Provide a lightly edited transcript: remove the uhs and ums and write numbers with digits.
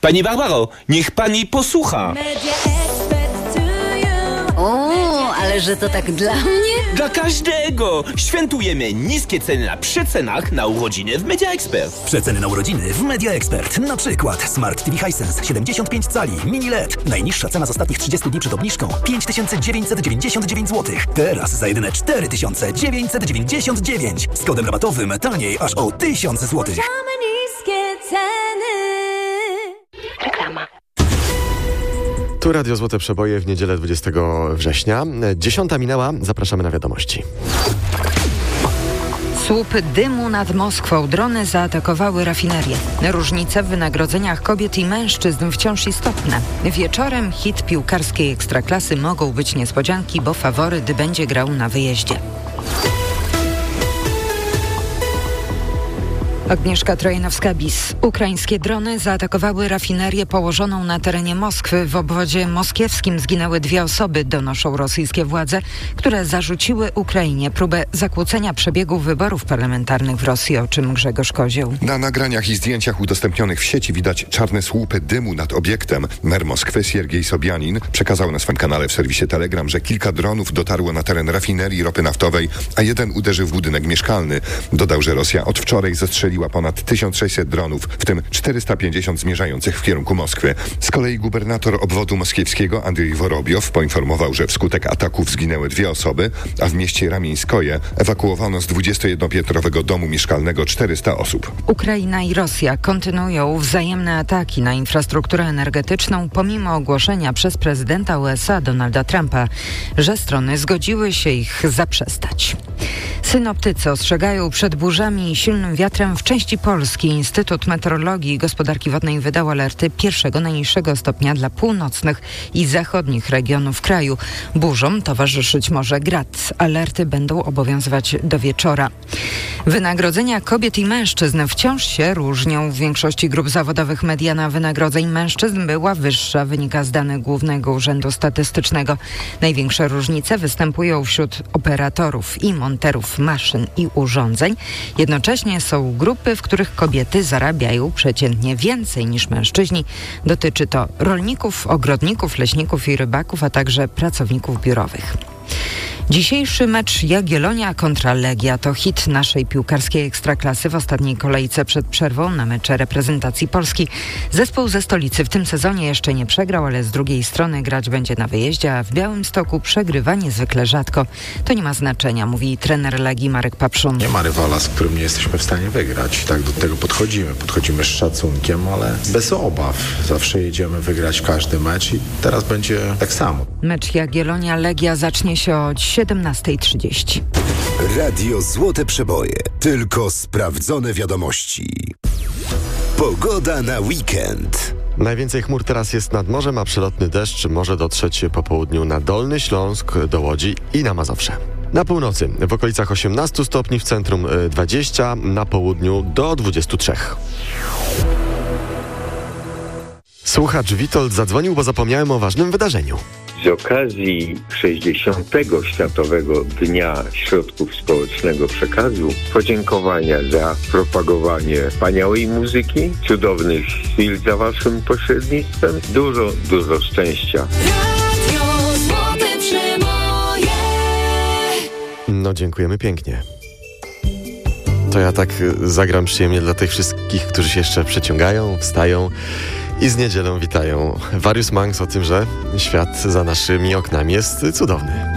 Pani Barbaro, niech pani posłucha. O, ale że to tak dla mnie? Dla każdego! Świętujemy niskie ceny na przecenach na urodziny w Media Expert. Przeceny na urodziny w Media Expert. Na przykład Smart TV Hisense 75 cali, mini LED. Najniższa cena z ostatnich 30 dni przed obniżką 5999 zł. Teraz za jedyne 4999. Z kodem rabatowym taniej aż o 1000 zł. Same niskie ceny. Reklama. Tu Radio Złote Przeboje w niedzielę 20 września. 10 minęła, zapraszamy na wiadomości. Słup dymu nad Moskwą. Drony zaatakowały rafinerię. Różnice w wynagrodzeniach kobiet i mężczyzn wciąż istotne. Wieczorem hit piłkarskiej Ekstraklasy mogą być niespodzianki, bo faworyt będzie grał na wyjeździe. Agnieszka Trojanowska-Bis. Ukraińskie drony zaatakowały rafinerię położoną na terenie Moskwy. W obwodzie moskiewskim zginęły 2 osoby, donoszą rosyjskie władze, które zarzuciły Ukrainie próbę zakłócenia przebiegu wyborów parlamentarnych w Rosji, o czym Grzegorz Kozioł. Na nagraniach i zdjęciach udostępnionych w sieci widać czarne słupy dymu nad obiektem. Mer Moskwy Siergiej Sobianin przekazał na swoim kanale w serwisie Telegram, że kilka dronów dotarło na teren rafinerii ropy naftowej, a jeden uderzył w budynek mieszkalny. Dodał, że Rosja od wczoraj zastrzeliła ponad 1600 dronów, w tym 450 zmierzających w kierunku Moskwy. Z kolei gubernator obwodu moskiewskiego Andrzej Worobiow poinformował, że wskutek ataków zginęły 2 osoby, a w mieście Ramieńskoje ewakuowano z 21-piętrowego domu mieszkalnego 400 osób. Ukraina i Rosja kontynuują wzajemne ataki na infrastrukturę energetyczną pomimo ogłoszenia przez prezydenta USA Donalda Trumpa, że strony zgodziły się ich zaprzestać. Synoptycy ostrzegają przed burzami i silnym wiatrem w części Polski. Instytut Meteorologii i Gospodarki Wodnej wydał alerty pierwszego najniższego stopnia dla północnych i zachodnich regionów kraju. Burzom towarzyszyć może grad. Alerty będą obowiązywać do wieczora. Wynagrodzenia kobiet i mężczyzn wciąż się różnią. W większości grup zawodowych mediana wynagrodzeń mężczyzn była wyższa, wynika z danych Głównego Urzędu Statystycznego. Największe różnice występują wśród operatorów i monterów maszyn i urządzeń. Jednocześnie są grupy, w których kobiety zarabiają przeciętnie więcej niż mężczyźni. Dotyczy to rolników, ogrodników, leśników i rybaków, a także pracowników biurowych. Dzisiejszy mecz Jagiellonia kontra Legia to hit naszej piłkarskiej Ekstraklasy w ostatniej kolejce przed przerwą na mecze reprezentacji Polski. Zespół ze stolicy w tym sezonie jeszcze nie przegrał, ale z drugiej strony grać będzie na wyjeździe, a w Białymstoku przegrywa niezwykle rzadko. To nie ma znaczenia, mówi trener Legii Marek Papszun. Nie ma rywala, z którym nie jesteśmy w stanie wygrać. Tak do tego podchodzimy. Podchodzimy z szacunkiem, ale bez obaw. Zawsze jedziemy wygrać każdy mecz i teraz będzie tak samo. Mecz Jagiellonia-Legia zacznie się o 17:30. Radio Złote Przeboje. Tylko sprawdzone wiadomości. Pogoda na weekend. Najwięcej chmur teraz jest nad morzem, a przelotny deszcz może dotrzeć po południu na Dolny Śląsk, do Łodzi i na Mazowsze. Na północy w okolicach 18 stopni, w centrum 20, na południu do 23. Słuchacz Witold zadzwonił, bo zapomniałem o ważnym wydarzeniu. Z okazji 60. Światowego Dnia Środków Społecznego Przekazu podziękowania za propagowanie wspaniałej muzyki, cudownych chwil za waszym pośrednictwem. Dużo szczęścia. Radio Złote Przeboje. No dziękujemy pięknie. To ja tak zagram przyjemnie dla tych wszystkich, którzy się jeszcze przeciągają, wstają i z niedzielą witają. Warius Manx o tym, że świat za naszymi oknami jest cudowny.